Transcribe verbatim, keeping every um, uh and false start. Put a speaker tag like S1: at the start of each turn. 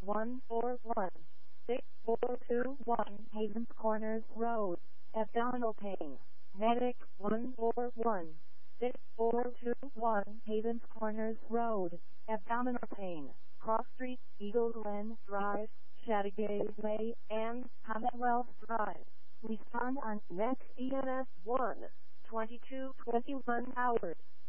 S1: one four one, six four two one Havens Corners Road, abdominal pain. Medic one four one, six four two one Havens Corners Road, abdominal pain. Cross Street, Eagle Glen Drive, Chateauguay Way, and Commonwealth Drive. Respond on next E M S one, twenty-two twenty-one hours.